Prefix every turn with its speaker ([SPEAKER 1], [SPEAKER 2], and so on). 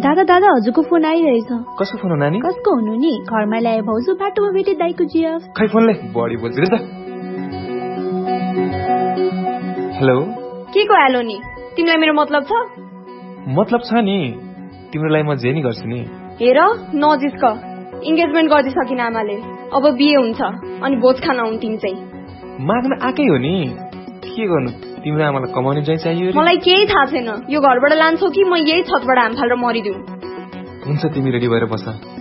[SPEAKER 1] दादा दादा हजुरको फोन आइरहेछ।
[SPEAKER 2] कसको फोन हो नानी?
[SPEAKER 1] कसको हुनु नि, घरमा ल्याए भाउजू, बाटोमा भेटे दाइको जिएफ।
[SPEAKER 2] खै फोनले बढी बोल्छ त। हेलो।
[SPEAKER 3] के को हेलो नि? तिमीलाई मेरो मतलब छ?
[SPEAKER 2] मतलब छ नि, तिम्रो लागि म जे नि गर्छु नि।
[SPEAKER 3] हेर नजिस्क, इन्गेजमेन्ट गर्दिसकिन आमाले, अब बिहे हुन्छ अनि भोज खान आउनु तिमी चाहिँ।
[SPEAKER 2] माग्न आकै हो नि, के गर्नु, तिम्रो आमालाई कमाउने चाहिँ चाहियो।
[SPEAKER 3] मलाई केही थाहा छैन, यो घरबाट लान्छौ कि म यही छतबाट हाम फालेर मरिदिउँ।
[SPEAKER 2] हुन्छ, तिमी रेडी भएर बस।